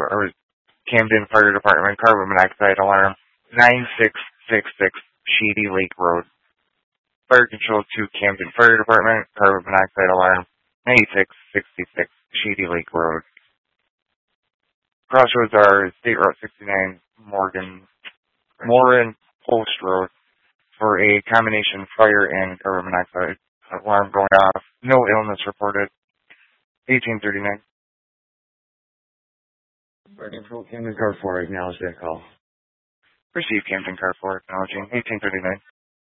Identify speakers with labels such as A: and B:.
A: or Camden Fire Department, carbon monoxide alarm, 9666 Shady Lake Road. Fire Control to Camden Fire Department, carbon monoxide alarm, 9666 Shady Lake Road. Crossroads are State Route 69, Morin Post Road, for a combination fire and carbon monoxide alarm going off. No illness reported. 1839.
B: Fire Control, Camden Car 4, acknowledge that call.
A: Receive Camden Car 4, acknowledging 1839.